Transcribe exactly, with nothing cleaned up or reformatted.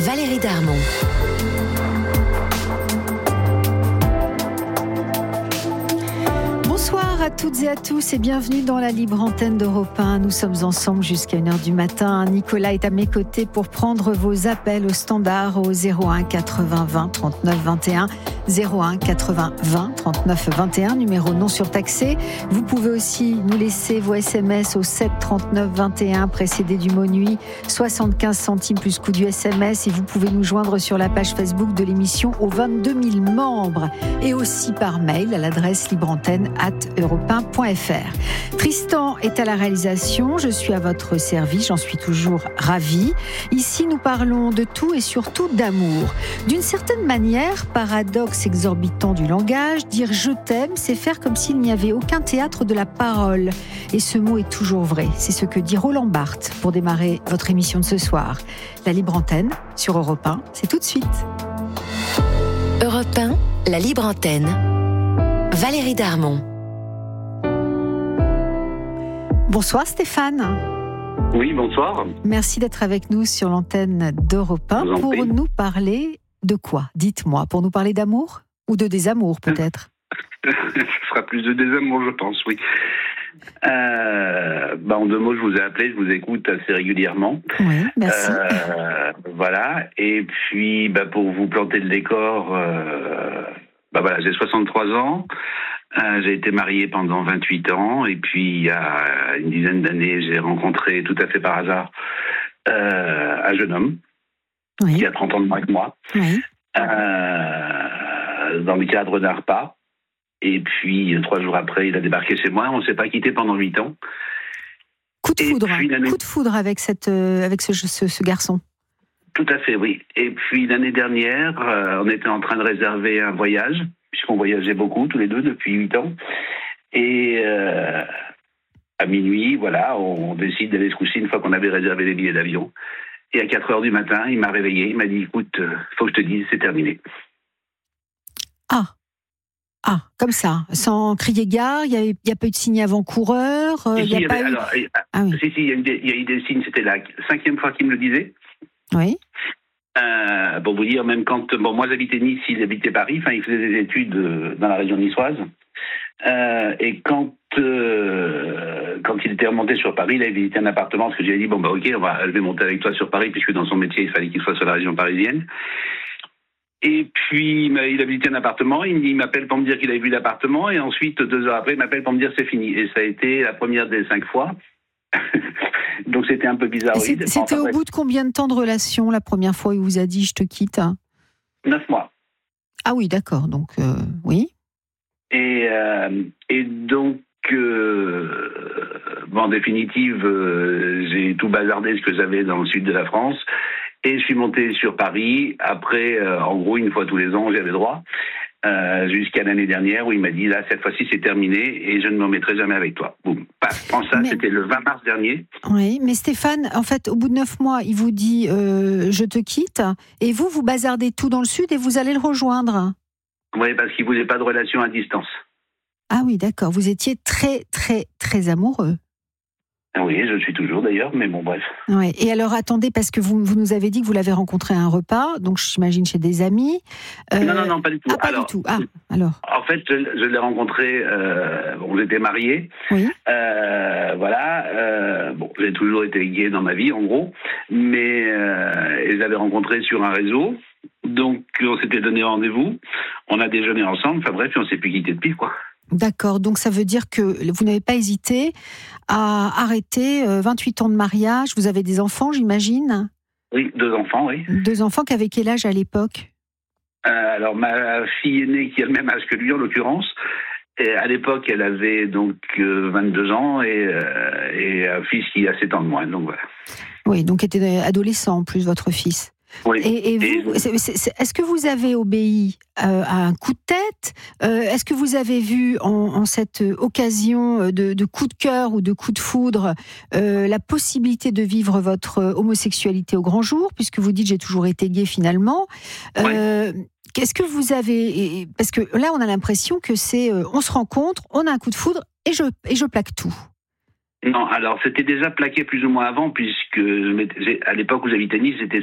Valérie Darmon. Bonsoir à toutes et à tous et bienvenue dans la libre antenne d'Europe un. Nous sommes ensemble jusqu'à une heure du matin. Nicolas est à mes côtés pour prendre vos appels au standard au zéro un quatre-vingts vingt trente-neuf vingt et un. zéro un quatre-vingts vingt trente-neuf vingt et un, numéro non surtaxé. Vous pouvez aussi nous laisser vos S M S au sept trente-neuf vingt et un, précédé du mot nuit, soixante-quinze centimes plus coût du S M S. Et vous pouvez nous joindre sur la page Facebook de l'émission aux vingt-deux mille membres et aussi par mail à l'adresse libreantenne arobase europe un point f r. Tristan est à la réalisation, je suis à votre service, j'en suis toujours ravie. Ici, nous parlons de tout et surtout d'amour. D'une certaine manière, paradoxe exorbitant du langage, dire « je t'aime », c'est faire comme s'il n'y avait aucun théâtre de la parole. Et ce mot est toujours vrai. C'est ce que dit Roland Barthes pour démarrer votre émission de ce soir. La libre antenne sur Europe un, c'est tout de suite. Europe un, la libre antenne. Valérie Darmon. Bonsoir Stéphane. Oui, bonsoir. Merci d'être avec nous sur l'antenne d'Europe un pour prie. Nous parler de quoi ? Dites-moi, pour nous parler d'amour ou de désamour peut-être ? Ce sera plus de désamour, je pense, oui. Euh, bah en deux mots, je vous ai appelé, je vous écoute assez régulièrement. Oui, merci. Euh, voilà, et puis bah, pour vous planter le décor, euh, bah, voilà, j'ai soixante-trois ans. Euh, j'ai été marié pendant vingt-huit ans et puis il y a une dizaine d'années, j'ai rencontré tout à fait par hasard euh, un jeune homme oui. qui a trente ans de moins que moi, oui. euh, dans le cadre d'un repas. Et puis trois jours après, il a débarqué chez moi. On ne s'est pas quitté pendant huit ans. Coup de foudre, puis, coup de foudre avec cette, euh, avec ce, ce, ce garçon. Tout à fait, oui. Et puis l'année dernière, euh, on était en train de réserver un voyage, puisqu'on voyageait beaucoup, tous les deux, depuis huit ans. Et euh, à minuit, voilà, on décide d'aller se coucher une fois qu'on avait réservé les billets d'avion. Et à quatre heures du matin, il m'a réveillé, il m'a dit, écoute, il euh, faut que je te dise, c'est terminé. Ah Ah, comme ça, sans crier gare, il n'y a, a pas eu de signe avant-coureur euh, si, y a si, pas avait, eu... alors, ah, oui. Si, si, il y, a eu des, il y a eu des signes, c'était la cinquième fois qu'il me le disait. Oui. Euh, pour vous dire, même quand bon, moi j'habitais Nice, il habitait Paris, enfin il faisait des études dans la région niçoise. Euh, et quand euh, quand il était remonté sur Paris, il avait visité un appartement parce que j'ai dit bon bah ok, on va, je vais monter avec toi sur Paris puisque dans son métier il fallait qu'il soit sur la région parisienne. Et puis il a visité un appartement, il m'appelle pour me dire qu'il avait vu l'appartement et ensuite deux heures après il m'appelle pour me dire c'est fini. Et ça a été la première des cinq fois. Donc c'était un peu bizarre. C'était, c'était enfin, au bout de combien de temps de relation la première fois où il vous a dit je te quitte ? Neuf mois. Ah oui, d'accord. Donc euh, oui. Et euh, et donc euh, bon, en définitive, euh, j'ai tout bazardé ce que j'avais dans le sud de la France et je suis monté sur Paris. Après, euh, en gros, une fois tous les ans, j'avais droit. Euh, jusqu'à l'année dernière où il m'a dit là cette fois-ci c'est terminé et je ne me remettrai jamais avec toi. Boum. Paf, prends ça, mais... c'était le vingt mars dernier. Oui, mais Stéphane, en fait, au bout de neuf mois, il vous dit euh, je te quitte et vous vous bazardez tout dans le sud et vous allez le rejoindre. Oui, parce qu'il voulait pas de relation à distance. Ah oui, d'accord. Vous étiez très très très amoureux. Oui, je le suis toujours d'ailleurs, mais bon, bref. Ouais. Et alors, attendez, parce que vous, vous nous avez dit que vous l'avez rencontré à un repas, donc j'imagine chez des amis. Euh... Non, non, non, pas du tout. Ah, pas alors, du tout. Ah, alors. En fait, je, je l'ai rencontré, euh, on était mariés. Oui. Euh, voilà. Euh, bon, j'ai toujours été gay dans ma vie, en gros, mais euh, et je l'avais rencontré sur un réseau. Donc, on s'était donné rendez-vous. On a déjeuné ensemble. Enfin bref, on s'est plus quitté depuis, quoi. D'accord, donc ça veut dire que vous n'avez pas hésité à arrêter vingt-huit ans de mariage. Vous avez des enfants, j'imagine ? Oui, deux enfants, oui. Deux enfants qui avaient quel âge à l'époque ? euh, Alors, ma fille aînée, qui a le même âge que lui, en l'occurrence, et à l'époque, elle avait donc euh, vingt-deux ans et, euh, et un fils qui a sept ans de moins, donc voilà. Oui, donc était adolescent en plus, votre fils. Oui. Et, et vous, et... C'est, c'est, est-ce que vous avez obéi euh, à un coup de tête ? euh, Est-ce que vous avez vu en, en cette occasion de, de coup de cœur ou de coup de foudre euh, la possibilité de vivre votre homosexualité au grand jour, puisque vous dites j'ai toujours été gay finalement. euh, oui. Qu'est-ce que vous avez ? Parce que là on a l'impression que c'est euh, on se rencontre, on a un coup de foudre et je, et je plaque tout. Non, alors c'était déjà plaqué plus ou moins avant, puisque à l'époque où j'habitais Nice, j'étais